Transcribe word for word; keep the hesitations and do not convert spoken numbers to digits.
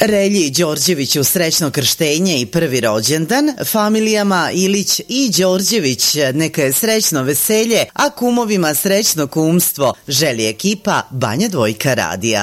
Relji Đorđeviću srećno krštenje i prvi rođendan, familijama Ilić i Đorđević neka je srećno veselje, a kumovima srećno kumstvo, želi ekipa Banja Dvojka radija.